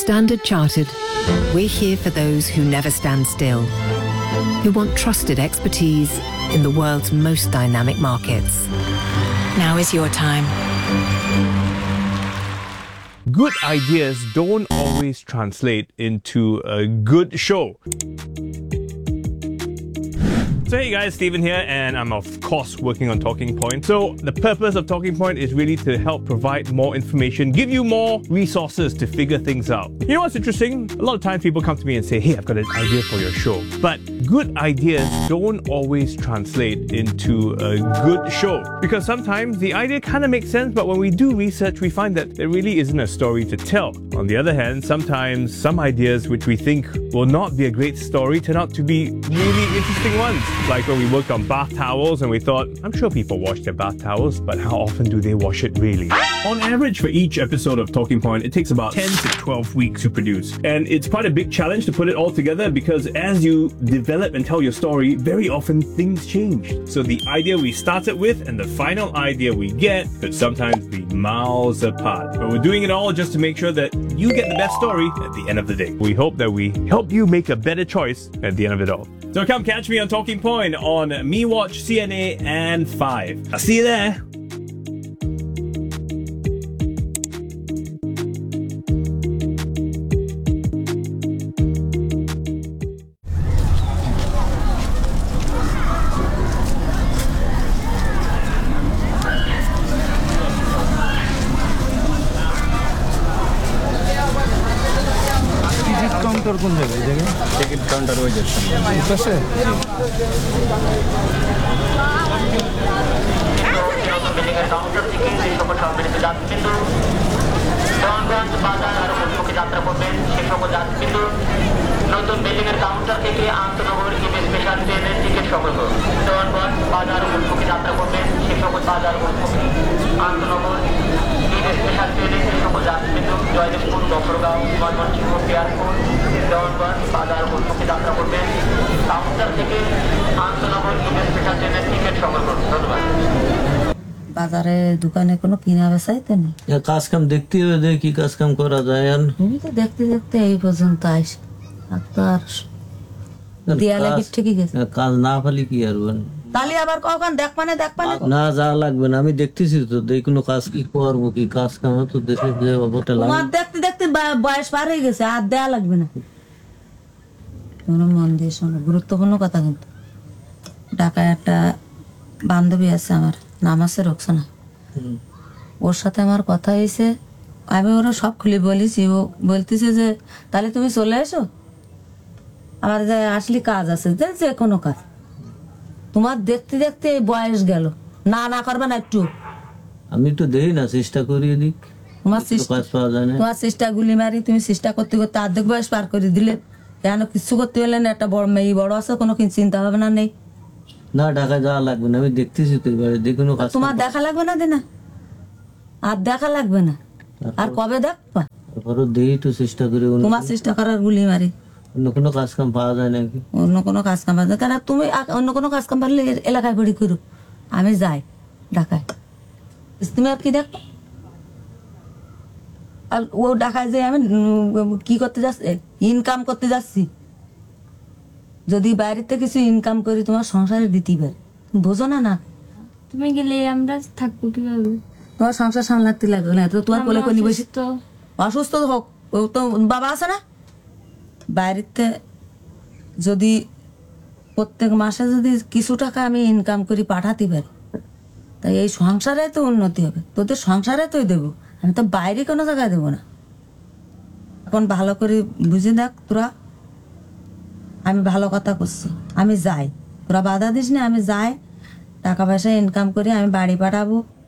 Standard Chartered, we're here for those who never stand still, who want trusted expertise in the world's most dynamic markets. Now is your time. Good ideas don't always translate into a good show. So hey guys, Stephen here, and I'm of course working on Talking Point. So the purpose of Talking Point is really to help provide more information, give you more resources to figure things out. You know what's interesting? A lot of times people come to me and say, hey, I've got an idea for your show. But good ideas don't always translate into a good show. Because sometimes the idea kind of makes sense, but when we do research, we find that there really isn't a story to tell. On the other hand, sometimes some ideas which we think will not be a great story turn out to be really interesting ones. Like when we worked on bath towels and we thought, I'm sure people wash their bath towels, but how often do they wash it really? On average, for each episode of Talking Point, it takes about 10 to 12 weeks to produce. And it's quite a big challenge to put it all together because as you develop and tell your story, very often things change. So the idea we started with and the final idea we get could sometimes be miles apart. But we're doing it all just to make sure that you get the best story at the end of the day. We hope that we help you make a better choice at the end of it all. So come catch me on Talking Point on MeWatch, CNA, and 5. I'll see you there. Counter কোন জায়গায় এই জায়গায় ticket counter ওই যে পাশে counter থেকে এই সকল সম্মিলিত যাত্রীবৃন্দ দেওয়ানগঞ্জ বাজার আর উন্মুখী যাত্রা করবেন সেই সকল যাত্রীবৃন্দ নতুন বিল্ডিং এর কাউন্টার থেকে আন্তনগর ইবে স্পেশাল ট্রেনের টিকিট সংগ্রহ দেওয়ানগঞ্জ বাজার উন্মুখী যাত্রা করবেন সেই সকল বাজার উন্মুখী আন্তনগর ইবে স্পেশাল ট্রেনের সেই সকল যাত্রীবৃন্দ জয়দেবপুর গফরগাঁও ময়মনসিংহ পিয়ারপুর দেওয়ানগঞ্জ বাজার উন্মুখী যাত্রা করবেন কাউন্টার থেকে আন্তনগর ইবে স্পেশাল ট্রেনের টিকিট সংগ্রহ করুন। ধন্যবাদ। বাজারে দোকানে কোনো কিনা বেচাই তো নেই, কাজ কাম দেখতে হবে, দেখি কাজ কাম করা যায়। আর আমি তো দেখতে দেখতে এই পর্যন্ত আইসি, দেয়ালে ঠিকই গেছে, কাজ না পালি কি আর তাহলে আবার কখন দেখবানে না যা লাগবে না, আমি দেখতেছি তো কোনো কাজ কি করবো, কি কাজ কাম তো দেশে দেখতে দেখতে বয়স পার হয়ে গেছে, আর দেয়া লাগবে না। মন দিয়ে শোনো, গুরুত্বপূর্ণ কথা। কিন্তু ঢাকায় একটা বান্ধবী আছে আমার, নাম আছে রোকসানা, ওর সাথে আমার কথা হয়েছে, আমি ওরা সব খুলে বলেছি। ও বলতেছে যে তাহলে তুমি চলে এসো, আমার যে আসলে কাজ আছে, যে কোনো কাজ। তোমার দেখতে দেখতে বয়স গেল, না না করবে না একটু, আমি একটু দেই না, চেষ্টা করিয়ে দিক। তোমার চেষ্টা গুলি মারি, তুমি চেষ্টা করতে করতে অর্ধেক বয়স পার করে দিলে, কেন কিছু করতে হলে না, একটা বড় মেয়ে বড় আছে, কোনো চিন্তা ভাবনা নেই। না ঢাকা যাওয়া লাগবে না, আমি দেখতেছি তো এবারে দেখুন। তোমার দেখা লাগবে না দিনা, আর দেখা লাগবে না, আর কবে দেখবা? দেই তো চেষ্টা করে, তোমার চেষ্টা করার গুলি মারি। অন্য কোনো কাজ কাম পাওয়া যায় নাকি? অন্য কোনো কাজ কাম পাওয়া যায়, কারণ তুমি অন্য কোনো কাজ কাম পারলে এলাকায় ঘুরি করো, আমি যাই ঢাকায়, তুমি আর কি দেখো। আর ও ঢাকায় যে আমি কি করতে যাচ্ছি, ইনকাম করতে যাচ্ছি। যদি বাইরেতে কিছু ইনকাম করি তোমার সংসারে দিতেই পারে, বোঝো না? না তুমি গেলে আমরা থাকবো কিভাবে? তোমার সংসার সামলাতে লাগবে না তো, তোমার কোলে কোলে বসে তো অসুস্থ হোক, ও তো বাবা আছে না। বাইরেতে যদি প্রত্যেক মাসে যদি কিছু টাকা আমি ইনকাম করি পাঠাতে পারি, তাই এই সংসারে তো উন্নতি হবে, তোদের সংসারে তো দেবো, আমি তো বাইরে কোনো জায়গায় দেবো না। এখন ভালো করে বুঝে দেখ তোরা, আমি ভালো কথা করছি, আমি যাই, তোরা বাধা দিস না, আমি যাই, টাকা পয়সা ইনকাম করি, আমি বাড়ি পাঠাবো।